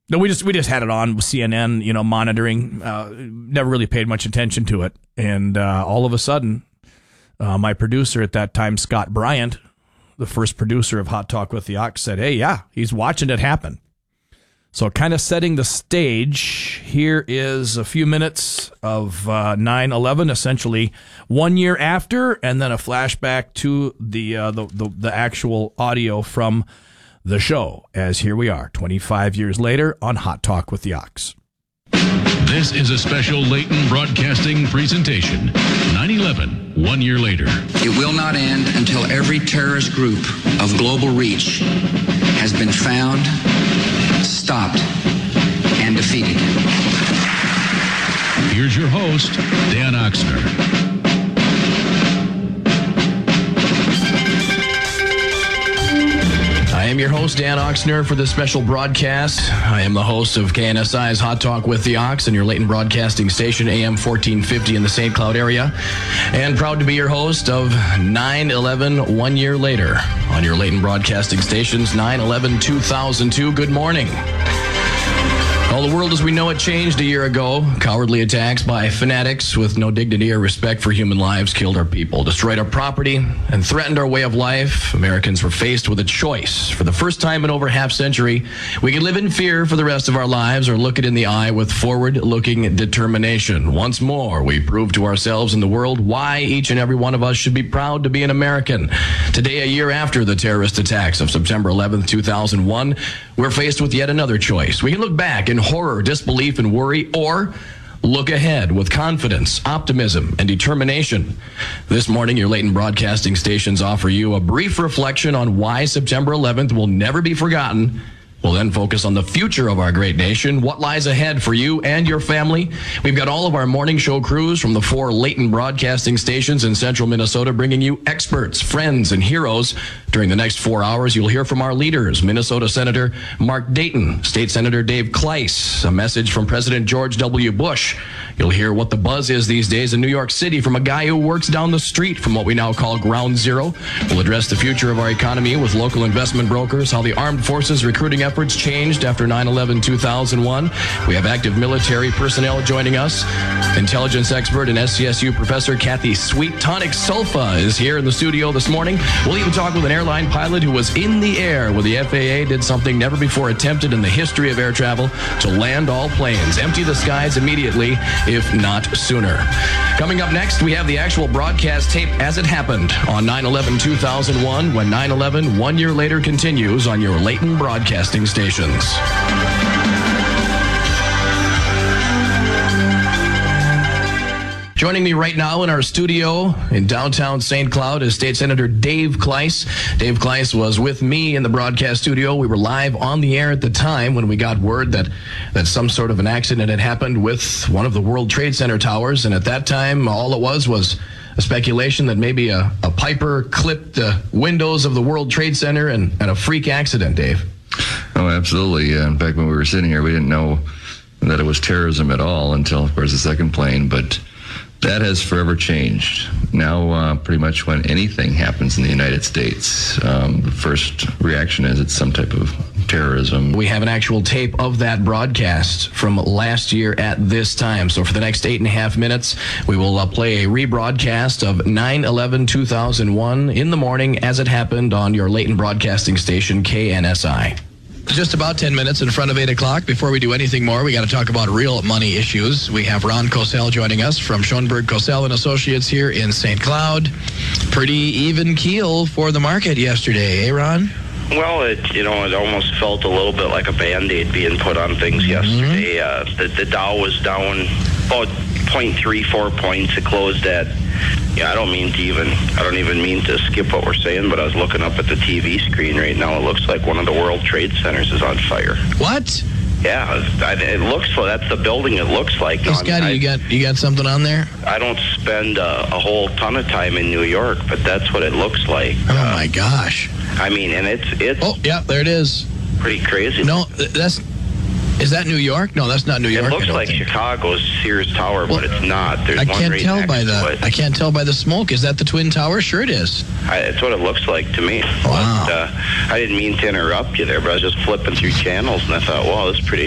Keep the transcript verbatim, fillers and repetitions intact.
No, we just we just had it on with C N N, you know, monitoring. Uh, never really paid much attention to it, and uh, all of a sudden, uh, my producer at that time, Scott Bryant, the first producer of Hot Talk with the Ox, said, "Hey, yeah, he's watching it happen." So, kind of setting the stage. Here is a few minutes of uh, nine eleven, essentially one year after, and then a flashback to the uh, the, the the actual audio from the show, as here we are, twenty-five years later on Hot Talk with the Ox. This is a special Leighton Broadcasting presentation. nine eleven, one year later. It will not end until every terrorist group of global reach has been found, stopped, and defeated. Here's your host, Dan Oxner. I am your host, Dan Oxner, for this special broadcast. I am the host of K N S I's Hot Talk with the Ox and your Leighton Broadcasting Station, A M fourteen fifty in the Saint Cloud area. And proud to be your host of nine eleven, one year later on your Leighton Broadcasting Stations, nine eleven two thousand two. Good morning. Well, the world as we know it changed a year ago. Cowardly attacks by fanatics with no dignity or respect for human lives killed our people, destroyed our property, and threatened our way of life. Americans were faced with a choice. For the first time in over half century, we could live in fear for the rest of our lives or look it in the eye with forward-looking determination. Once more, we proved to ourselves and the world why each and every one of us should be proud to be an American. Today, a year after the terrorist attacks of September eleventh, two thousand one, we're faced with yet another choice. We can look back in horror, disbelief, and worry, or look ahead with confidence, optimism, and determination. This morning, your Leighton Broadcasting Stations offer you a brief reflection on why September eleventh will never be forgotten. We'll then focus on the future of our great nation, what lies ahead for you and your family. We've got all of our morning show crews from the four Leighton Broadcasting Stations in central Minnesota bringing you experts, friends, and heroes. During the next four hours, you'll hear from our leaders, Minnesota Senator Mark Dayton, State Senator Dave Kleis, a message from President George W. Bush. You'll hear what the buzz is these days in New York City from a guy who works down the street from what we now call Ground Zero. We'll address the future of our economy with local investment brokers, how the armed forces recruiting efforts changed after nine eleven two thousand one. We have active military personnel joining us. Intelligence expert and S C S U professor Kathy Sweet Tonic Sulfa is here in the studio this morning. We'll even talk with an airline pilot who was in the air when the F A A did something never before attempted in the history of air travel, to land all planes, empty the skies immediately, if not sooner. Coming up next, we have the actual broadcast tape as it happened on nine eleven two thousand one, when nine eleven, one year later, continues on your Leighton Broadcasting Stations. Joining me right now in our studio in downtown Saint Cloud is State Senator Dave Kleis. Dave Kleis was with me in the broadcast studio. We were live on the air at the time when we got word that, that some sort of an accident had happened with one of the World Trade Center towers. And at that time, all it was was a speculation that maybe a, a piper clipped the windows of the World Trade Center and, and a freak accident, Dave. Oh, absolutely. Uh, in fact, when we were sitting here, we didn't know that it was terrorism at all until, of course, the second plane. But that has forever changed. Now, uh, pretty much when anything happens in the United States, um, the first reaction is it's some type of terrorism. We have an actual tape of that broadcast from last year at this time. So for the next eight and a half minutes, we will uh, play a rebroadcast of nine eleven two thousand one in the morning as it happened on your Leighton Broadcasting Station, K N S I. Just about ten minutes in front of eight o'clock. Before we do anything more, we got to talk about real money issues. We have Ron Cosell joining us from Schoenberg, Cosell and Associates here in Saint Cloud. Pretty even keel for the market yesterday, eh, Ron? Well, it you know it almost felt a little bit like a Band-Aid being put on things yesterday. Mm-hmm. Uh, the, the Dow was down about zero point three four points. It closed at. Yeah, I don't mean to even. I don't even mean to skip what we're saying, but I was looking up at the T V screen right now. It looks like one of the World Trade Centers is on fire. What? Yeah, it looks like that's the building. It looks like. Hey, Scotty, I, you got you got something on there? I don't spend a, a whole ton of time in New York, but that's what it looks like. Oh uh, my gosh! I mean, and it's it's. Oh yeah, there it is. Pretty crazy. No, that's. Is that New York? No, that's not New York. It looks like think. Chicago's Sears Tower, well, but it's not. There's I one can't right tell next by to the. it. I can't tell by the smoke. Is that the Twin Tower? Sure, it is. I, it's what it looks like to me. Wow. But, uh, I didn't mean to interrupt you there, but I was just flipping through channels, and I thought, wow, this is pretty